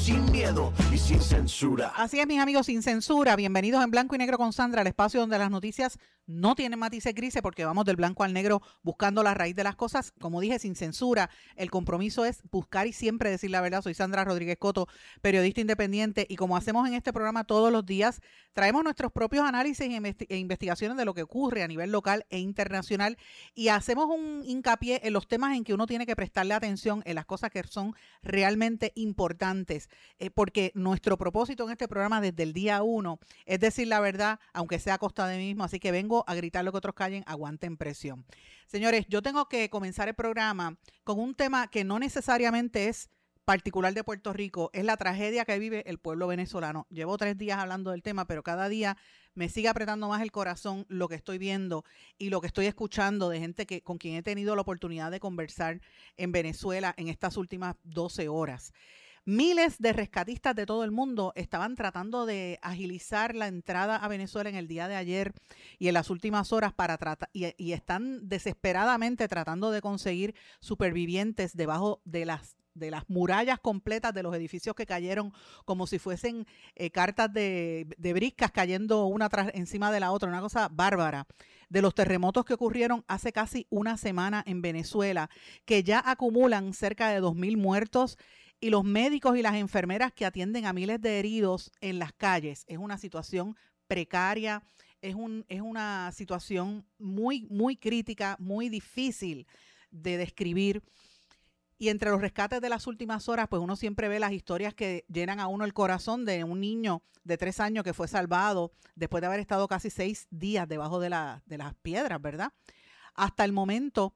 sin miedo y sin censura. Así es, mis amigos, sin censura. Bienvenidos en Blanco y Negro con Sandra, el espacio donde las noticias no tienen matices grises porque vamos del blanco al negro buscando la raíz de las cosas. Como dije, sin censura. El compromiso es buscar y siempre decir la verdad. Soy Sandra Rodríguez Coto, periodista independiente, y como hacemos en este programa todos los días, traemos nuestros propios análisis e investigaciones de lo que ocurre a nivel local e internacional y hacemos un hincapié en los temas en que uno tiene que prestarle atención, en las cosas que son realmente importantes, porque nuestro propósito en este programa desde el día 1 es decir la verdad, aunque sea a costa de mí mismo. Así que vengo a gritar lo que otros callen, aguanten presión. Señores, yo tengo que comenzar el programa con un tema que no necesariamente es particular de Puerto Rico, es la tragedia que vive el pueblo venezolano. Llevo 3 días hablando del tema, pero cada día me sigue apretando más el corazón lo que estoy viendo y lo que estoy escuchando de gente con quien he tenido la oportunidad de conversar en Venezuela en estas últimas 12 horas. Miles de rescatistas de todo el mundo estaban tratando de agilizar la entrada a Venezuela en el día de ayer y en las últimas horas para tratar y están desesperadamente tratando de conseguir supervivientes debajo de las murallas completas de los edificios que cayeron como si fuesen cartas de briscas cayendo una encima de la otra, una cosa bárbara, de los terremotos que ocurrieron hace casi una semana en Venezuela, que ya acumulan cerca de 2,000 muertos, y los médicos y las enfermeras que atienden a miles de heridos en las calles. Es una situación precaria, es una situación muy, muy crítica, muy difícil de describir. Y entre los rescates de las últimas horas, pues uno siempre ve las historias que llenan a uno el corazón de un niño de 3 años que fue salvado después de haber estado casi 6 días debajo de las piedras, ¿verdad? Hasta el momento,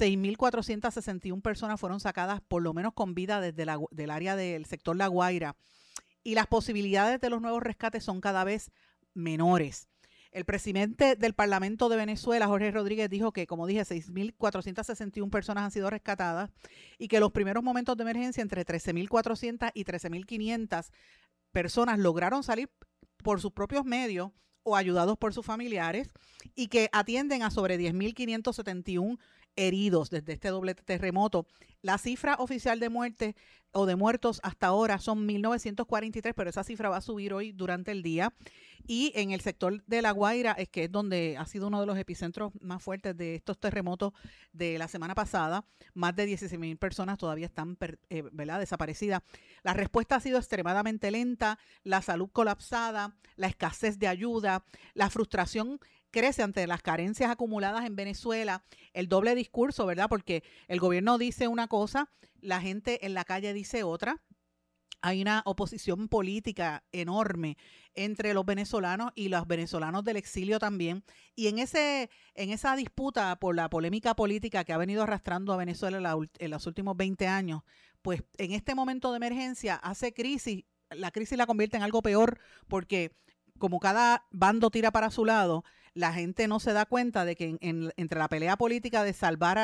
6,461 personas fueron sacadas por lo menos con vida desde del área del sector La Guaira. Y las posibilidades de los nuevos rescates son cada vez menores. El presidente del Parlamento de Venezuela, Jorge Rodríguez, dijo que, como dije, 6,461 personas han sido rescatadas y que los primeros momentos de emergencia, entre 13,400 y 13,500 personas lograron salir por sus propios medios o ayudados por sus familiares, y que atienden a sobre 10,571 heridos desde este doble terremoto. La cifra oficial de muertes o de muertos hasta ahora son 1,943, pero esa cifra va a subir hoy durante el día. Y en el sector de La Guaira es que es donde ha sido uno de los epicentros más fuertes de estos terremotos de la semana pasada. Más de 16,000 personas todavía están desaparecidas. La respuesta ha sido extremadamente lenta, la salud colapsada, la escasez de ayuda, la frustración crece ante las carencias acumuladas en Venezuela, el doble discurso, ¿verdad? Porque el gobierno dice una cosa, la gente en la calle dice otra. Hay una oposición política enorme entre los venezolanos y los venezolanos del exilio también. Y en esa disputa por la polémica política que ha venido arrastrando a Venezuela en los últimos 20 años, pues en este momento de emergencia hace crisis, la crisis la convierte en algo peor, porque como cada bando tira para su lado, la gente no se da cuenta de que entre la pelea política de salvar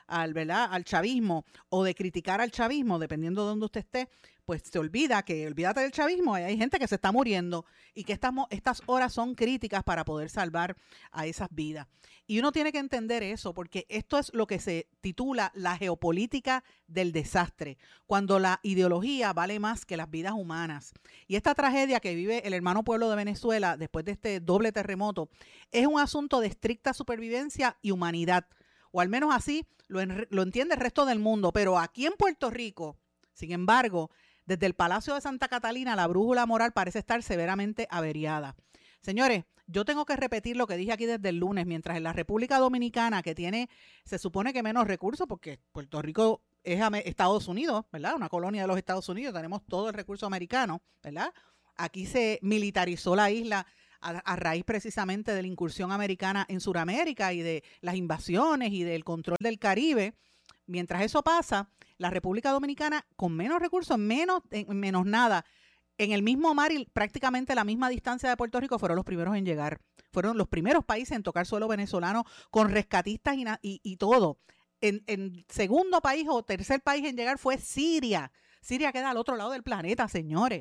al chavismo o de criticar al chavismo, dependiendo de donde usted esté, pues se olvídate del chavismo, hay gente que se está muriendo y que estas horas son críticas para poder salvar a esas vidas. Y uno tiene que entender eso, porque esto es lo que se titula la geopolítica del desastre, cuando la ideología vale más que las vidas humanas. Y esta tragedia que vive el hermano pueblo de Venezuela después de este doble terremoto es un asunto de estricta supervivencia y humanidad, o al menos así lo entiende el resto del mundo. Pero aquí en Puerto Rico, sin embargo, desde el Palacio de Santa Catalina, la brújula moral parece estar severamente averiada. Señores, yo tengo que repetir lo que dije aquí desde el lunes, mientras en la República Dominicana, que se supone que menos recursos, porque Puerto Rico es Estados Unidos, ¿verdad? Una colonia de los Estados Unidos, tenemos todo el recurso americano, ¿verdad? Aquí se militarizó la isla a raíz precisamente de la incursión americana en Sudamérica y de las invasiones y del control del Caribe. Mientras eso pasa, la República Dominicana, con menos recursos, menos nada, en el mismo mar y prácticamente la misma distancia de Puerto Rico, fueron los primeros en llegar. Fueron los primeros países en tocar suelo venezolano con rescatistas y todo. En segundo país o tercer país en llegar fue Siria. Siria queda al otro lado del planeta, señores.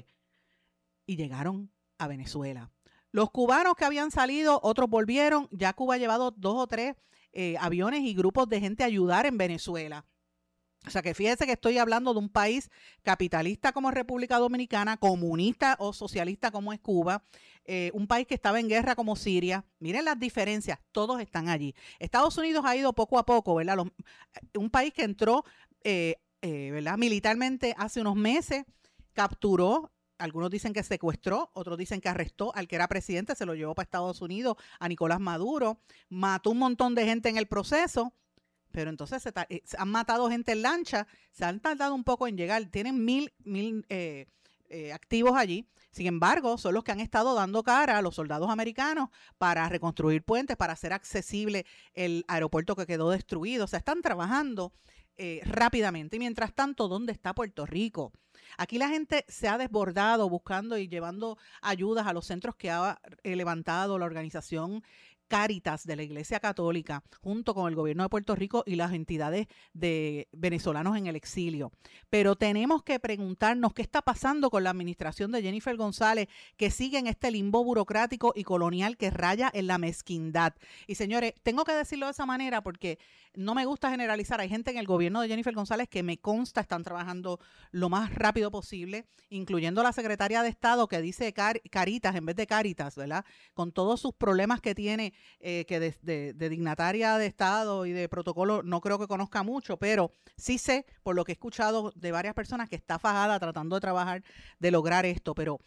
Y llegaron a Venezuela. Los cubanos que habían salido, otros volvieron. Ya Cuba ha llevado 2 o 3 aviones y grupos de gente a ayudar en Venezuela. O sea que fíjese que estoy hablando de un país capitalista como República Dominicana, comunista o socialista como es Cuba, un país que estaba en guerra como Siria. Miren las diferencias, todos están allí. Estados Unidos ha ido poco a poco, ¿verdad? Un país que entró, ¿verdad? Militarmente hace unos meses, capturó. Algunos dicen que secuestró, otros dicen que arrestó al que era presidente, se lo llevó para Estados Unidos, a Nicolás Maduro, mató un montón de gente en el proceso, pero entonces se han matado gente en lancha, se han tardado un poco en llegar, tienen mil activos allí. Sin embargo, son los que han estado dando cara a los soldados americanos para reconstruir puentes, para hacer accesible el aeropuerto que quedó destruido. O sea, están trabajando rápidamente. Y mientras tanto, ¿dónde está Puerto Rico? Aquí la gente se ha desbordado buscando y llevando ayudas a los centros que ha levantado la organización Cáritas de la Iglesia Católica, junto con el gobierno de Puerto Rico y las entidades de venezolanos en el exilio. Pero tenemos que preguntarnos qué está pasando con la administración de Jennifer González, que sigue en este limbo burocrático y colonial que raya en la mezquindad. Y señores, tengo que decirlo de esa manera porque no me gusta generalizar. Hay gente en el gobierno de Jennifer González que me consta están trabajando lo más rápido posible, incluyendo la secretaria de Estado que dice Caritas en vez de Cáritas, ¿verdad? Con todos sus problemas que tiene, que de dignataria de Estado y de protocolo no creo que conozca mucho, pero sí sé, por lo que he escuchado de varias personas, que está fajada tratando de trabajar, de lograr esto, pero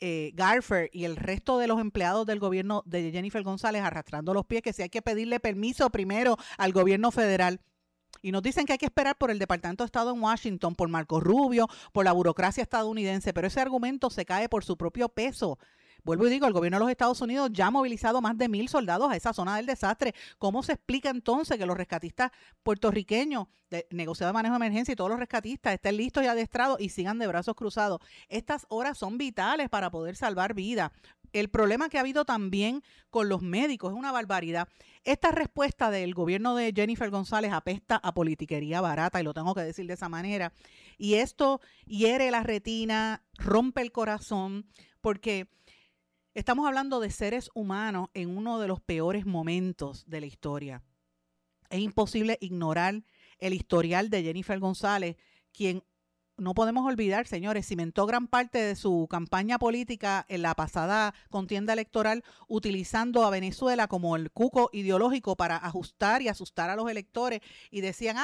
Garfer y el resto de los empleados del gobierno de Jennifer González arrastrando los pies, que si hay que pedirle permiso primero al gobierno federal. Y nos dicen que hay que esperar por el Departamento de Estado en Washington, por Marco Rubio, por la burocracia estadounidense, pero ese argumento se cae por su propio peso. Vuelvo y digo, el gobierno de los Estados Unidos ya ha movilizado más de 1,000 soldados a esa zona del desastre. ¿Cómo se explica entonces que los rescatistas puertorriqueños, negociado de manejo de emergencia y todos los rescatistas estén listos y adestrados y sigan de brazos cruzados? Estas horas son vitales para poder salvar vidas. El problema que ha habido también con los médicos es una barbaridad. Esta respuesta del gobierno de Jennifer González apesta a politiquería barata, y lo tengo que decir de esa manera. Y esto hiere la retina, rompe el corazón, porque estamos hablando de seres humanos en uno de los peores momentos de la historia. Es imposible ignorar el historial de Jennifer González, quien, no podemos olvidar, señores, cimentó gran parte de su campaña política en la pasada contienda electoral utilizando a Venezuela como el cuco ideológico para ajustar y asustar a los electores, y decían,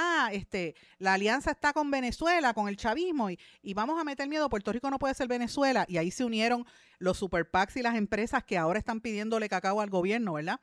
la alianza está con Venezuela, con el chavismo, y vamos a meter miedo, Puerto Rico no puede ser Venezuela, y ahí se unieron los super PACs y las empresas que ahora están pidiéndole cacao al gobierno, ¿verdad?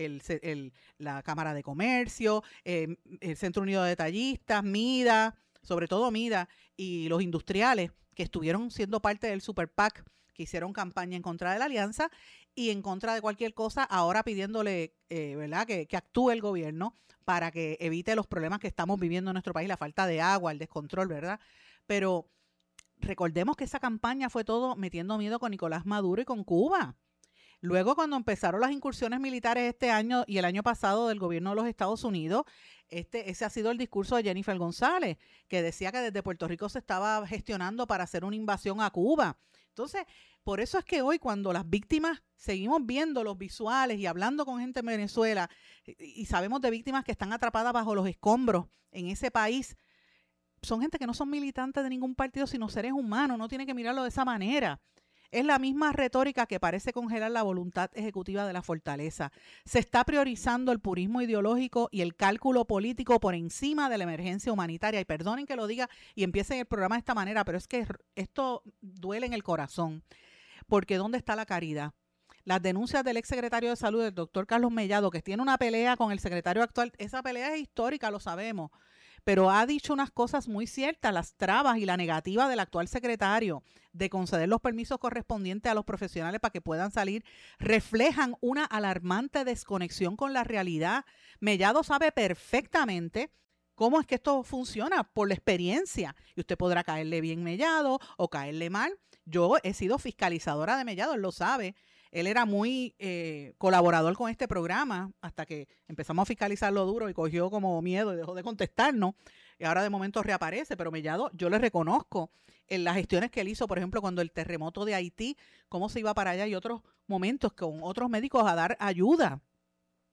La Cámara de Comercio, el Centro Unido de Detallistas, MIDA, sobre todo MIDA, y los industriales que estuvieron siendo parte del Super PAC, que hicieron campaña en contra de la alianza y en contra de cualquier cosa, ahora pidiéndole, ¿verdad?, que actúe el gobierno para que evite los problemas que estamos viviendo en nuestro país, la falta de agua, el descontrol, ¿verdad? Pero recordemos que esa campaña fue todo metiendo miedo con Nicolás Maduro y con Cuba. Luego, cuando empezaron las incursiones militares este año y el año pasado del gobierno de los Estados Unidos, ese ha sido el discurso de Jennifer González, que decía que desde Puerto Rico se estaba gestionando para hacer una invasión a Cuba. Entonces, por eso es que hoy, cuando las víctimas seguimos viendo los visuales y hablando con gente en Venezuela, y sabemos de víctimas que están atrapadas bajo los escombros en ese país, son gente que no son militantes de ningún partido, sino seres humanos. No tiene que mirarlo de esa manera. Es la misma retórica que parece congelar la voluntad ejecutiva de la fortaleza. Se está priorizando el purismo ideológico y el cálculo político por encima de la emergencia humanitaria. Y perdonen que lo diga y empiece el programa de esta manera, pero es que esto duele en el corazón. Porque ¿dónde está la caridad? Las denuncias del exsecretario de Salud, el doctor Carlos Mellado, que tiene una pelea con el secretario actual, esa pelea es histórica, lo sabemos, pero ha dicho unas cosas muy ciertas, las trabas y la negativa del actual secretario de conceder los permisos correspondientes a los profesionales para que puedan salir, reflejan una alarmante desconexión con la realidad. Mellado sabe perfectamente cómo es que esto funciona por la experiencia, y usted podrá caerle bien Mellado o caerle mal. Yo he sido fiscalizadora de Mellado, él lo sabe. Él era muy colaborador con este programa hasta que empezamos a fiscalizarlo duro y cogió como miedo y dejó de contestarnos. Y ahora de momento reaparece, pero Mellado, yo le reconozco en las gestiones que él hizo, por ejemplo, cuando el terremoto de Haití, cómo se iba para allá y otros momentos con otros médicos a dar ayuda.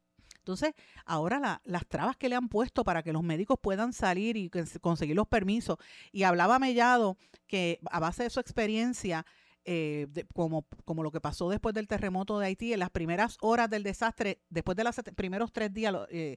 Entonces, ahora las trabas que le han puesto para que los médicos puedan salir y conseguir los permisos. Y hablaba Mellado que a base de su experiencia, como lo que pasó después del terremoto de Haití, en las primeras horas del desastre, después de los primeros 3 días,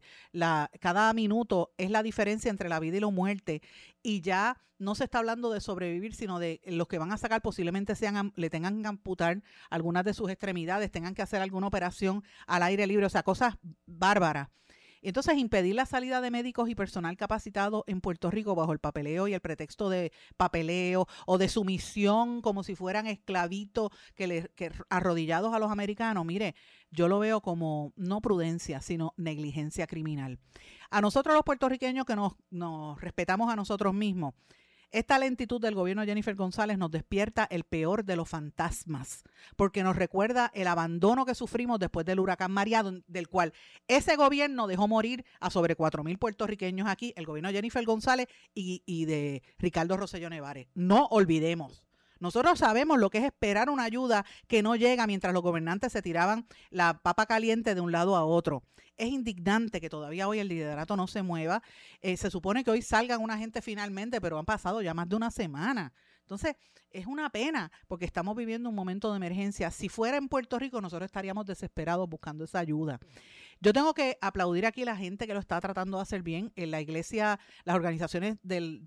cada minuto es la diferencia entre la vida y la muerte, y ya no se está hablando de sobrevivir, sino de los que van a sacar posiblemente le tengan que amputar algunas de sus extremidades, tengan que hacer alguna operación al aire libre, o sea, cosas bárbaras. Entonces, impedir la salida de médicos y personal capacitado en Puerto Rico bajo el papeleo y el pretexto de papeleo o de sumisión como si fueran esclavitos que arrodillados a los americanos, mire, yo lo veo como no prudencia, sino negligencia criminal. A nosotros los puertorriqueños que nos respetamos a nosotros mismos, esta lentitud del gobierno de Jennifer González nos despierta el peor de los fantasmas, porque nos recuerda el abandono que sufrimos después del huracán María, del cual ese gobierno dejó morir a sobre 4,000 puertorriqueños aquí, el gobierno de Jennifer González y de Ricardo Rosselló Nevares. No olvidemos. Nosotros sabemos lo que es esperar una ayuda que no llega mientras los gobernantes se tiraban la papa caliente de un lado a otro. Es indignante que todavía hoy el liderato no se mueva. Se supone que hoy salgan una gente finalmente, pero han pasado ya más de una semana. Entonces, es una pena porque estamos viviendo un momento de emergencia. Si fuera en Puerto Rico, nosotros estaríamos desesperados buscando esa ayuda. Yo tengo que aplaudir aquí a la gente que lo está tratando de hacer bien. En la iglesia, las organizaciones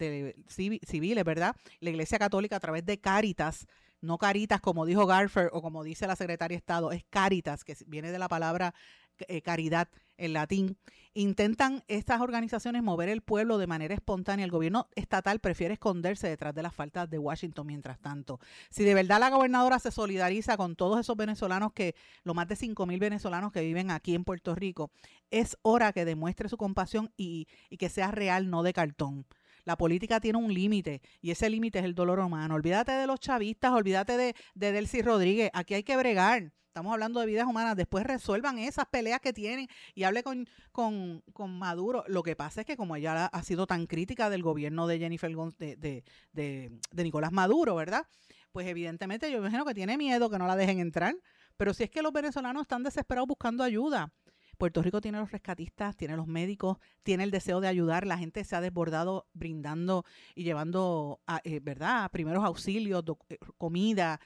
civiles, ¿verdad? La iglesia católica a través de Cáritas, no Caritas como dijo Garfer o como dice la secretaria de Estado, es Cáritas, que viene de la palabra caridad en latín. Intentan estas organizaciones mover el pueblo de manera espontánea. El gobierno estatal prefiere esconderse detrás de las faltas de Washington mientras tanto. Si de verdad la gobernadora se solidariza con todos esos venezolanos, los más de 5,000 venezolanos que viven aquí en Puerto Rico, es hora que demuestre su compasión y que sea real, no de cartón. La política tiene un límite y ese límite es el dolor humano. Olvídate de los chavistas, olvídate de Delcy Rodríguez. Aquí hay que bregar. Estamos hablando de vidas humanas. Después resuelvan esas peleas que tienen y hable con Maduro. Lo que pasa es que como ella ha sido tan crítica del gobierno de Jennifer de Nicolás Maduro, ¿verdad? Pues evidentemente yo imagino que tiene miedo que no la dejen entrar. Pero si es que los venezolanos están desesperados buscando ayuda. Puerto Rico tiene los rescatistas, tiene los médicos, tiene el deseo de ayudar. La gente se ha desbordado brindando y llevando, ¿verdad?, primeros auxilios, comida,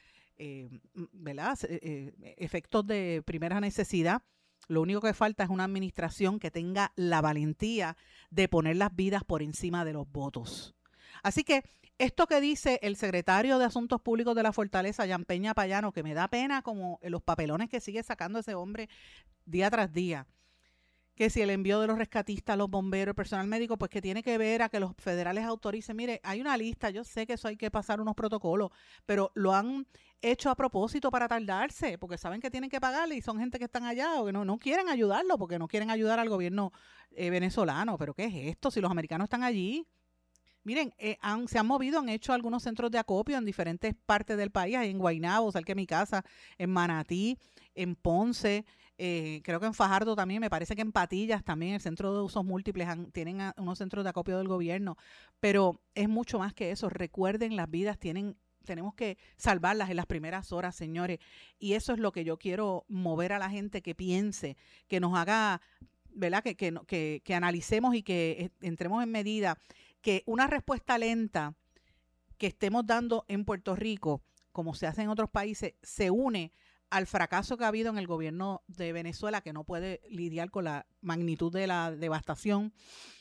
¿verdad?, efectos de primera necesidad. Lo único que falta es una administración que tenga la valentía de poner las vidas por encima de los votos. Así que esto que dice el secretario de Asuntos Públicos de la Fortaleza, Jan Peña Payano, que me da pena como los papelones que sigue sacando ese hombre día tras día, que si el envío de los rescatistas, los bomberos, el personal médico, pues que tiene que ver a que los federales autoricen. Mire, hay una lista, yo sé que eso hay que pasar unos protocolos, pero lo han hecho a propósito para tardarse, porque saben que tienen que pagarle y son gente que están allá o que no quieren ayudarlo, porque no quieren ayudar al gobierno venezolano. ¿Pero qué es esto? Si los americanos están allí. Miren, se han movido, han hecho algunos centros de acopio en diferentes partes del país, en Guaynabo, cerca de mi casa, en Manatí, en Ponce, creo que en Fajardo también, me parece que en Patillas también, el Centro de Usos Múltiples, tienen unos centros de acopio del gobierno, pero es mucho más que eso. Recuerden, las vidas tenemos que salvarlas en las primeras horas, señores, y eso es lo que yo quiero mover a la gente que piense, que nos haga, ¿verdad?, que analicemos y que entremos en medida, que una respuesta lenta que estemos dando en Puerto Rico, como se hace en otros países, se une al fracaso que ha habido en el gobierno de Venezuela, que no puede lidiar con la magnitud de la devastación.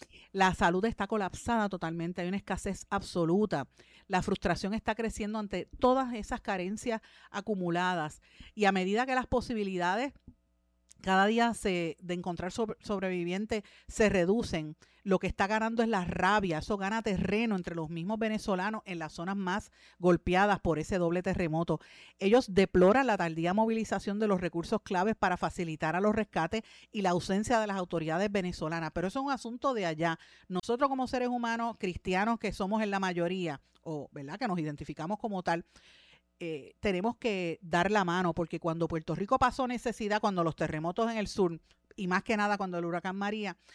La salud está colapsada totalmente, hay una escasez absoluta. La frustración está creciendo ante todas esas carencias acumuladas. Y a medida que las posibilidades cada día de encontrar sobrevivientes se reducen, lo que está ganando es la rabia. Eso gana terreno entre los mismos venezolanos en las zonas más golpeadas por ese doble terremoto. Ellos deploran la tardía movilización de los recursos claves para facilitar a los rescates y la ausencia de las autoridades venezolanas. Pero eso es un asunto de allá. Nosotros como seres humanos cristianos, que somos en la mayoría, o ¿verdad?, que nos identificamos como tal, tenemos que dar la mano, porque cuando Puerto Rico pasó necesidad, cuando los terremotos en el sur, y más que nada cuando el huracán María,